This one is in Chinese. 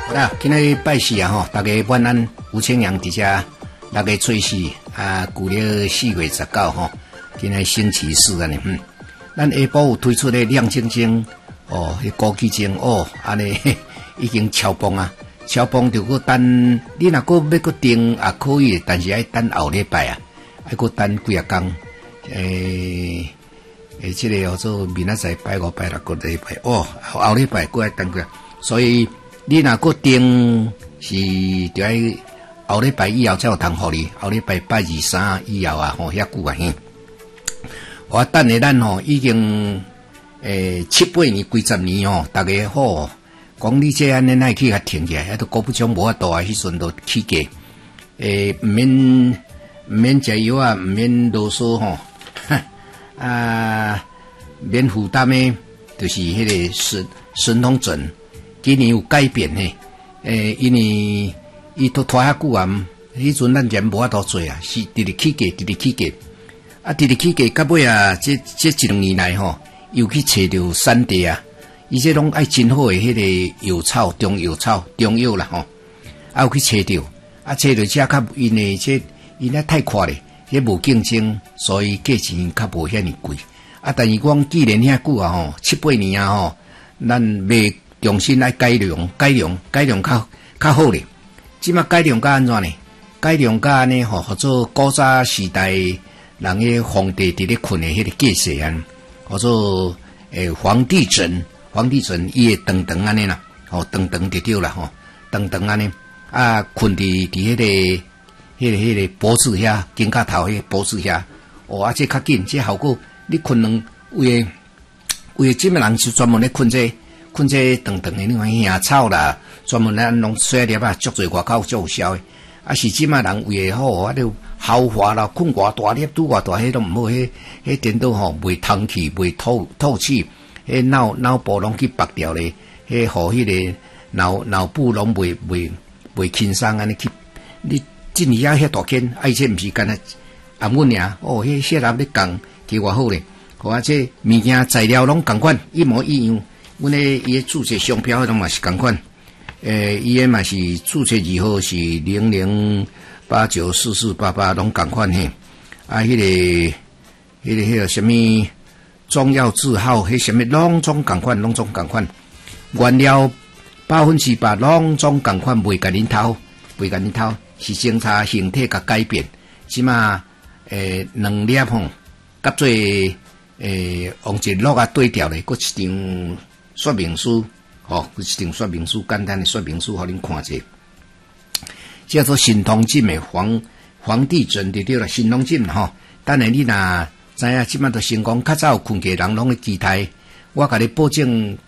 啦，今日拜四啊吼，大家晚安。吴清阳伫遮6月初4啊，旧历4月19吼，今日星期四安尼。咱下晡有推出的亮晶晶哦，迄高基晶哦，安尼已经超磅啊，超磅就搁等，你若搁要搁订也可以，但是爱等后礼拜啊，爱搁等几啊工。这个叫做明仔载拜5、拜6个礼拜哦，后礼拜搁爱等几，所以你若搁订是就爱后礼拜以后才有通互你，后礼拜拜2、3以后啊，吼遐久啊嘿。我等下咱吼已经7、8年、几十年哦，大家好，讲你这安尼哪去甲停起来，都国不将无法度啊，迄阵都起价，毋免食药啊，毋免啰嗦吼。免负担的，就是迄个神通症，今年有改变嘿。因为伊都拖遐久啊，迄阵咱人无法度做啊，是直直起价，直直起价。啊，直直起价，到尾啊，这1、2年来吼，又去找着产地啊，伊这拢爱真好的迄个药草，中药啦吼，啊有去找着，啊找着这较因为这因咧太快咧。迄无竞争，所以价钱较无遐尼贵。啊，但是讲既然遐久啊吼，7、8年啊吼，咱要重新来改良较好咧。即马改良甲安怎呢？改良甲安尼吼，或做古早时代人个皇帝伫咧困的迄个架势啊，或做皇帝枕伊会长安尼啦，吼长就对啦吼，长安尼啊困伫迄个。迄个脖子遐，肩胛头迄个脖子遐，哦，啊，这较紧，这效果，你困两为即么人是专门咧困这长的，你看野草啦，专门咧弄水粒啊，足侪外口足有效的，啊是即么人为好，啊就豪华啦，困偌大粒，拄偌大，迄都毋好，迄电脑吼袂通气，袂透气，迄脑部拢去拔掉咧，迄互迄个脑部拢袂轻松安尼去，你。真遐遐大间，而且毋是干那按阮尔哦，迄些人咧讲，其偌好咧。或者物件材料拢共款，一模一样。阮伊诶注册商标拢嘛是共款。伊诶嘛是注册字号是00894488拢共款嘿。啊，迄个什么中药字号，迄什么拢总共款，原料100%拢总共款，袂甲恁偷。是检查形体甲改变，即嘛2粒吼，甲做用一落啊对调咧，佫一张说明书，吼，佫一张说明书，简单的说明书，互恁看者。叫做神通镜的皇帝枕就对了，神通镜吼。等下你若知影即马都成功，较早有困过人拢咧期待，我甲你保证。